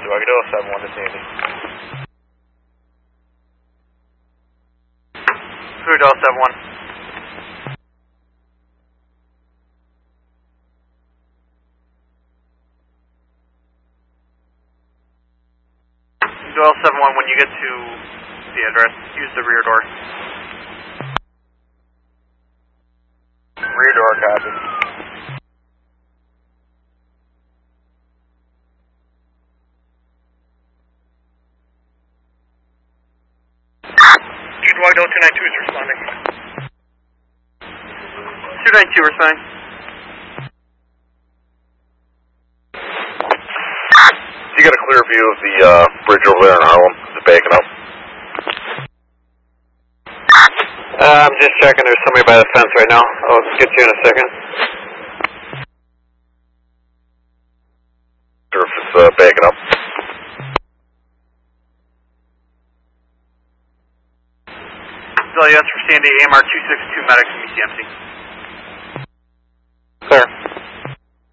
Duagadil 71 to Sandy. Duagadil 71. Duagadil 71, when you get to the address, use the rear door. Rear door, copy. Duagadil 292 is responding. 292 responding. You got a clear view of the bridge over there in Harlem? Is it backing up? I'm just checking. There's somebody by the fence right now. I'll get you in a second. Sure if it's backing up. Yes, for Sandy, AMR 262 medics from ECMC.